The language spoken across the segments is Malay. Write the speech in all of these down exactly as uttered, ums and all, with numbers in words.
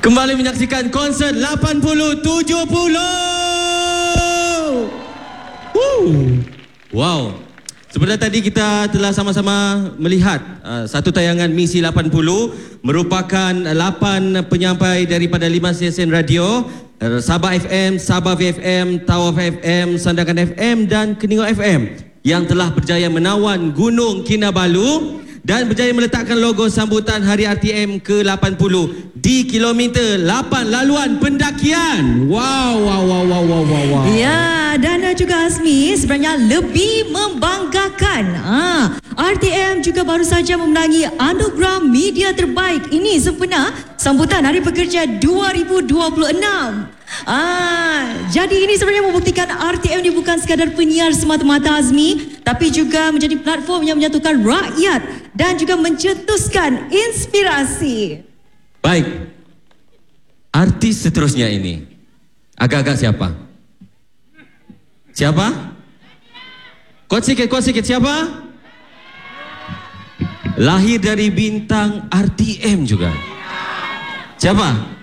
Kembali menyaksikan konsert lapan puluh tujuh puluh. Woo. Wow. Sebenarnya tadi kita telah sama-sama melihat uh, satu tayangan Misi lapan puluh merupakan lapan penyampai daripada lima stesen radio, uh, Sabah F M, Sabah V F M, Tawaf F M, Sandakan F M dan Keningau F M yang telah berjaya menawan Gunung Kinabalu dan berjaya meletakkan logo sambutan Hari R T M ke lapan puluh di kilometer lapan laluan pendakian. Wow, wow, wow, wow, wow, wow, wow. Ya, dan juga Azmi sebenarnya lebih membanggakan. Ah, R T M juga baru saja memenangi anugerah media terbaik. Ini sempena sambutan Hari Pekerja dua ribu dua puluh enam. Ah, jadi ini sebenarnya membuktikan R T M ini bukan sekadar penyiar semata-mata Azmi, tapi juga menjadi platform yang menyatukan rakyat dan juga mencetuskan inspirasi. Baik, artis seterusnya ini agak-agak siapa? Siapa? Kuat sikit, kuat sikit, siapa? Lahir dari bintang R T M juga. Siapa?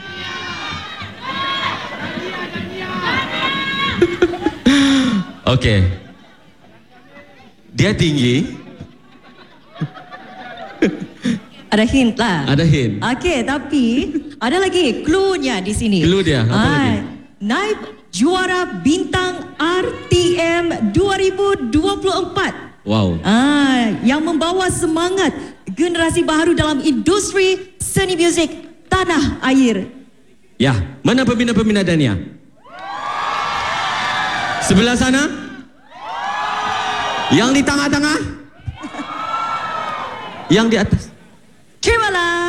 Okey. Dia tinggi. Ada hint lah. Ada hint. Okey, tapi ada lagi clue-nya di sini. Clue dia, apa ah, lagi? Naib juara bintang R T M dua ribu dua puluh empat. Wow. Ah, yang membawa semangat generasi baru dalam industri seni muzik tanah air. Ya, mana pembina-pembina Dania? Sebelah sana? Yang di tengah-tengah? Yang di atas? Terimalah